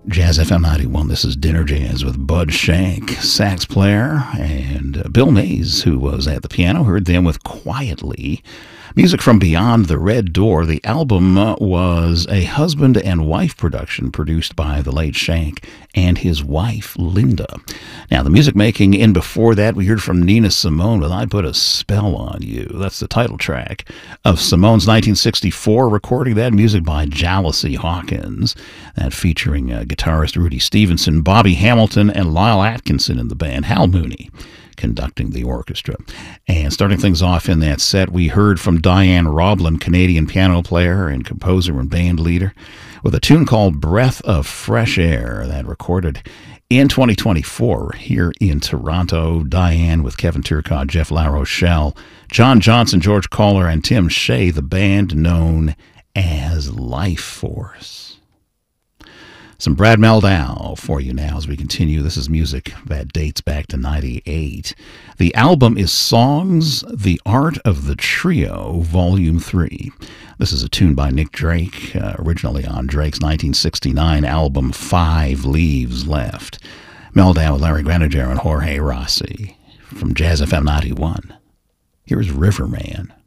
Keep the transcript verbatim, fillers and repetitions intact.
Jazz F M ninety-one, this is Dinner Jazz with Bud Shank, sax player, and uh, Bill Mays, who was at the piano. Heard them with Quietly. Music from Beyond the Red Door. The album uh, was a husband and wife production produced by the late Shank and his wife, Linda. Now, the music making in before that, we heard from Nina Simone with I Put a Spell on You. That's the title track of Simone's nineteen sixty-four recording. That music by Jallacy Hawkins, that featuring uh, guitarist Rudy Stevenson, Bobby Hamilton, and Lyle Atkinson in the band. Hal Mooney conducting the orchestra. And starting things off in that set, we heard from Diane Roblin, Canadian piano player and composer and band leader, with a tune called Breath of Fresh Air, that recorded in twenty twenty-four here in Toronto. Diane with Kevin Turcotte, Jeff LaRochelle, John Johnson, George Kohler, and Tim Shea, the band known as Life Force. Some Brad Mehldau for you now as we continue. This is music that dates back to ninety-eight. The album is Songs, The Art of the Trio, Volume three. This is a tune by Nick Drake, uh, originally on Drake's nineteen sixty-nine album Five Leaves Left. Mehldau with Larry Grenadier and Jorge Rossi. From Jazz F M ninety-one, here's Riverman.